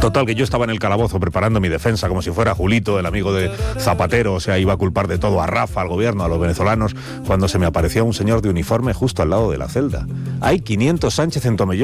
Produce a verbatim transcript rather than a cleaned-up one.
Total, que yo estaba en el calabozo preparando mi defensa como si fuera Julito, el amigo de Zapatero, o sea, iba a culpar de todo a Rafa, al gobierno, a los venezolanos, cuando se me apareció un señor de uniforme justo al lado de la celda. Hay quinientos Sánchez en Tomellón.